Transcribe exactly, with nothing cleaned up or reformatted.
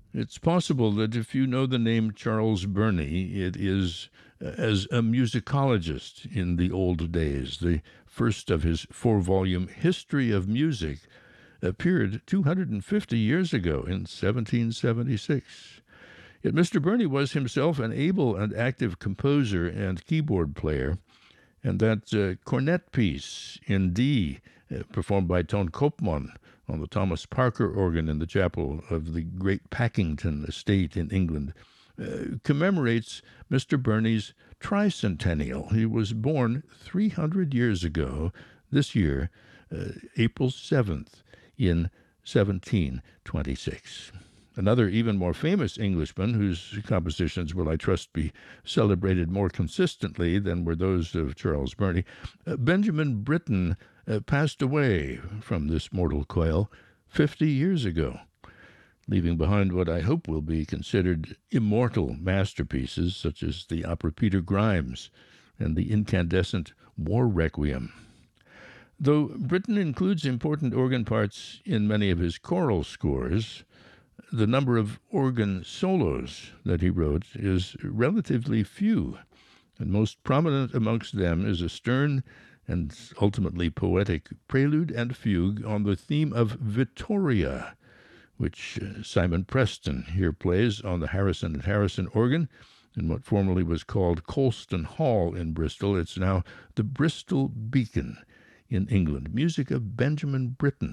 It's possible that if you know the name Charles Burney, it is uh, as a musicologist in the old days. The first of his four volume History of Music appeared two hundred fifty years ago in seventeen seventy-six. Yet Mister Burney was himself an able and active composer and keyboard player, and that uh, cornet piece in D, uh, performed by Ton Koopman on the Thomas Parker organ in the chapel of the Great Packington Estate in England, uh, commemorates Mister Burney's tricentennial. He was born three hundred years ago, this year, uh, April seventh, in seventeen twenty-six. Another even more famous Englishman, whose compositions will, I trust, be celebrated more consistently than were those of Charles Burney, uh, Benjamin Britten, uh, passed away from this mortal coil fifty years ago, leaving behind what I hope will be considered immortal masterpieces such as the opera Peter Grimes and the incandescent War Requiem. Though Britten includes important organ parts in many of his choral scores, the number of organ solos that he wrote is relatively few, and most prominent amongst them is a stern and ultimately poetic prelude and fugue on the theme of Vittoria, which uh, Simon Preston here plays on the Harrison and Harrison organ in what formerly was called Colston Hall in Bristol. It's now the Bristol Beacon in England. Music of Benjamin Britten.